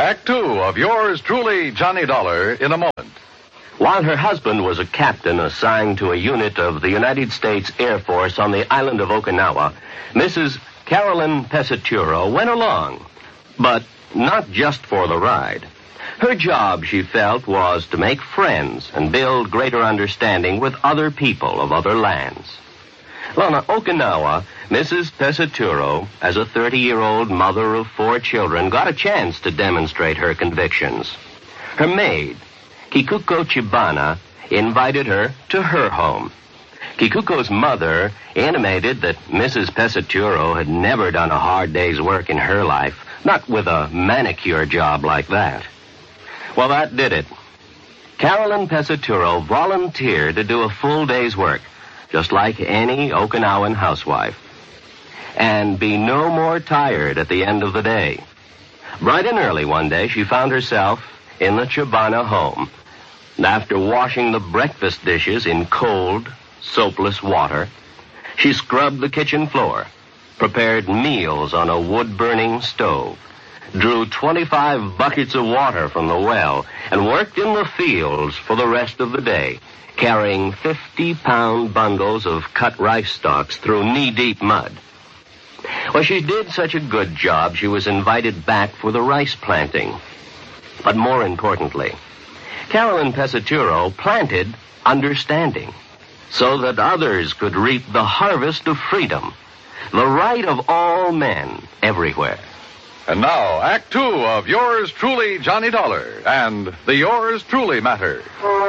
Act Two of yours truly, Johnny Dollar, in a moment. While her husband was a captain assigned to a unit of the United States Air Force on the island of Okinawa, Mrs. Carolyn Pesaturo went along, but not just for the ride. Her job, she felt, was to make friends and build greater understanding with other people of other lands. On Okinawa, Mrs. Pesaturo, as a 30-year-old mother of 4 children, got a chance to demonstrate her convictions. Her maid, Kikuko Chibana, invited her to her home. Kikuko's mother intimated that Mrs. Pesaturo had never done a hard day's work in her life, not with a manicure job like that. Well, that did it. Carolyn Pesaturo volunteered to do a full day's work, just like any Okinawan housewife, and be no more tired at the end of the day. Bright and early one day, she found herself in the Chibana home. And after washing the breakfast dishes in cold, soapless water, she scrubbed the kitchen floor, prepared meals on a wood-burning stove, drew 25 buckets of water from the well, and worked in the fields for the rest of the day, carrying 50-pound bundles of cut rice stalks through knee-deep mud. Well, she did such a good job, she was invited back for the rice planting. But more importantly, Carolyn Pesaturo planted understanding so that others could reap the harvest of freedom, the right of all men everywhere. And now, Act Two of yours truly, Johnny Dollar, and the Yours Truly Matter.